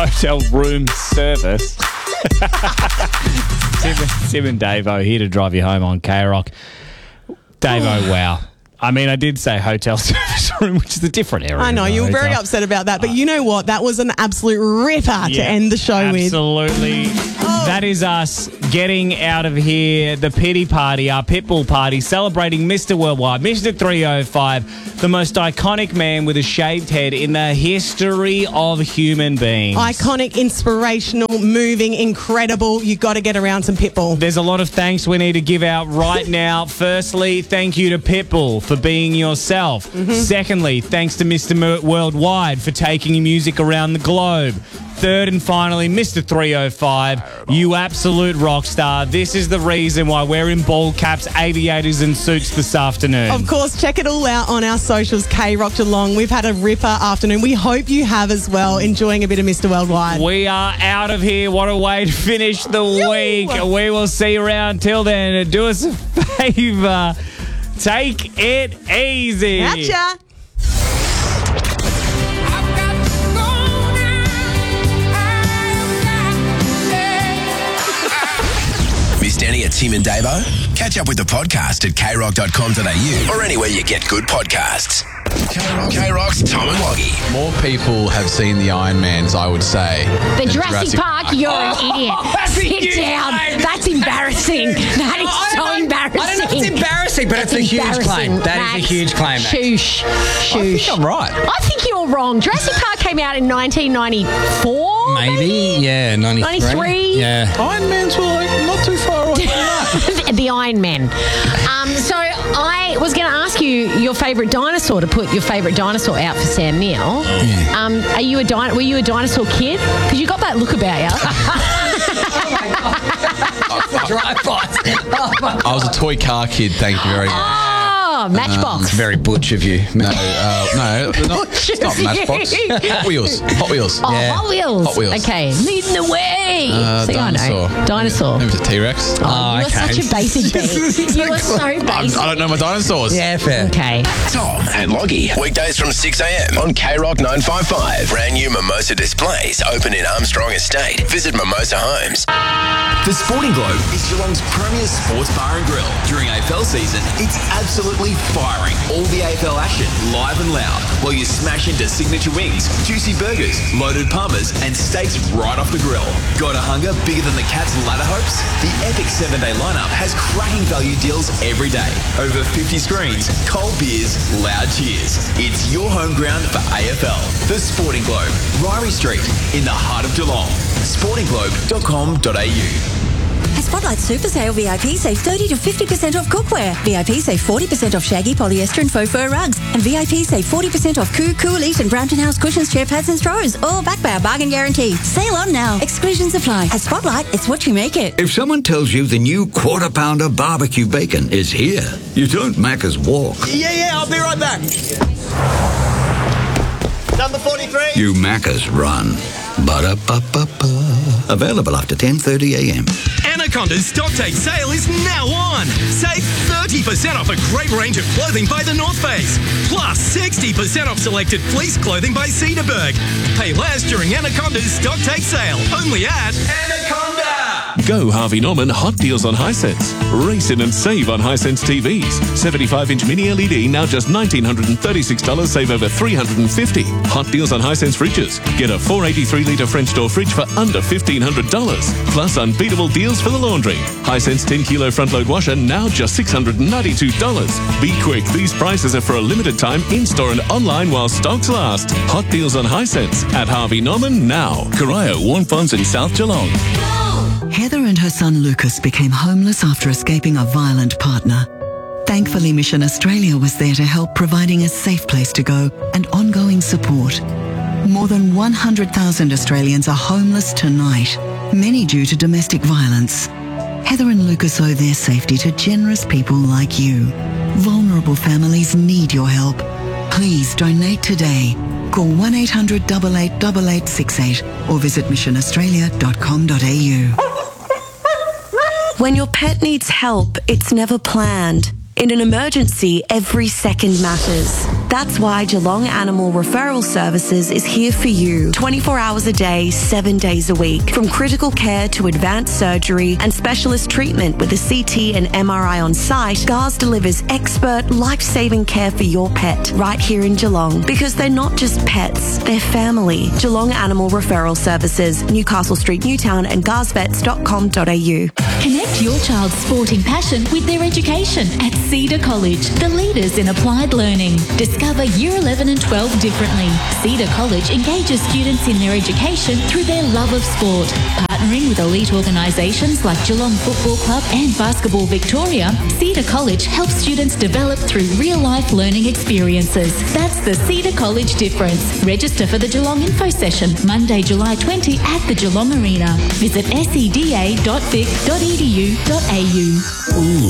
hotel room service. Tim and Davo here to drive you home on K-Rock. Davo, wow. I mean, I did say hotel service room, which is a different area. I know, you were very upset about that. But you know what? That was an absolute ripper to end the show with. Absolutely. That is us getting out of here. The pity party, our pitbull party, celebrating Mr. Worldwide, Mr. 305, the most iconic man with a shaved head in the history of human beings. Iconic, inspirational, moving, incredible. You got to get around some Pitbull. There's a lot of thanks we need to give out right now. Firstly, thank you to Pitbull for being yourself. Secondly, thanks to Mr. Worldwide for taking music around the globe. Third and finally, Mr. 305, you absolute rock star. This is the reason why we're in ball caps, aviators and suits this afternoon. Of course, check it all out on our socials, K-Rock Geelong. We've had a ripper afternoon. We hope you have as well, enjoying a bit of Mr. Worldwide. We are out of here. What a way to finish the week. We will see you around. Till then, do us a favour. Take it easy. Gotcha. Missed any of Tim and Davo? Catch up with the podcast at krock.com.au or anywhere you get good podcasts. K-Rock's Tom and Loggy. More people have seen the Ironmans, I would say. The Jurassic Park, you're an idiot. Sit down. That's embarrassing. That is so embarrassing. I don't know if it's embarrassing, but it's a huge claim. That is a huge claim. Shush. I think I'm right. I think you're wrong. Jurassic Park came out in 1994. Maybe. Yeah, 93. 93? Yeah. Ironmans were like not too far away from that. The Iron Man. So I was going to ask you your favourite dinosaur, to put your favourite dinosaur out for Sam Neill. Yeah. Were you a dinosaur kid? Because you got that look about you. I was a toy car kid, thank you very much. Oh, Matchbox. It's very butch of you. No, it's not Matchbox. Hot Wheels. Oh, yeah. Hot Wheels. Hot Wheels. Okay, leading the way. See, Dinosaur. I know. Dinosaur. Maybe it's a T-Rex. You're such a basic beat. You are so basic. I don't know my dinosaurs. Yeah, fair. Okay. Tom and Loggy. Weekdays from 6 a.m. on K-Rock 955. Brand new Mimosa displays open in Armstrong Estate. Visit Mimosa Homes. The Sporting Globe is Geelong's premier sports bar and grill. During AFL season, it's absolutely firing. All the AFL action, live and loud, while you smash into signature wings, juicy burgers, loaded parmas, and steaks right off the grill. Got a hunger bigger than the Cats' ladder hopes? The epic 7-day lineup has cracking value deals every day. Over 50 screens, cold beers, loud cheers. It's your home ground for AFL. The Sporting Globe, Ryrie Street, in the heart of Geelong. sportingglobe.com.au. At Spotlight Super Sale, VIP save 30 to 50% off cookware. VIP save 40% off shaggy, polyester and faux fur rugs. And VIP save 40% off Cool Elite and Brampton House cushions, chair pads and throws. All backed by our bargain guarantee. Sale on now. Exclusions apply. At Spotlight, it's what you make it. If someone tells you the new Quarter Pounder barbecue bacon is here, you don't Macca's walk. Yeah, I'll be right back. Number 43. You Macca's run. Ba-da-ba-ba-ba. Available after 10:30 a.m. Anaconda's stock take sale is now on. Save 30% off a great range of clothing by The North Face. Plus 60% off selected fleece clothing by Cedarburg. Pay less during Anaconda's stock take sale. Only at Anaconda. Go Harvey Norman Hot Deals on Hisense. Race in and save on Hisense TVs. 75-inch mini LED now just $1,936, save over $350. Hot Deals on Hisense fridges. Get a 483-litre French door fridge for under $1,500. Plus unbeatable deals for the laundry. Hisense 10-kilo front-load washer now just $692. Be quick, these prices are for a limited time in-store and online while stocks last. Hot Deals on Hisense at Harvey Norman now. Corio, Warnfonds and South Geelong. Heather and her son Lucas became homeless after escaping a violent partner. Thankfully, Mission Australia was there to help, providing a safe place to go and ongoing support. More than 100,000 Australians are homeless tonight, many due to domestic violence. Heather and Lucas owe their safety to generous people like you. Vulnerable families need your help. Please donate today. Call 1-800-888868 or visit missionaustralia.com.au. When your pet needs help, it's never planned. In an emergency, every second matters. That's why Geelong Animal Referral Services is here for you 24 hours a day, 7 days a week. From critical care to advanced surgery and specialist treatment with a CT and MRI on site, GARS delivers expert, life-saving care for your pet right here in Geelong. Because they're not just pets, they're family. Geelong Animal Referral Services, Newcastle Street, Newtown and garsvets.com.au. Connect your child's sporting passion with their education at Cedar College, the leaders in applied learning. Discover Year 11 and 12 differently. Cedar College engages students in their education through their love of sport. Partnering with elite organisations like Geelong Football Club and Basketball Victoria, Cedar College helps students develop through real-life learning experiences. That's the Cedar College difference. Register for the Geelong Info Session, Monday, July 20 at the Geelong Arena. Visit seda.vic.edu.au. Ooh,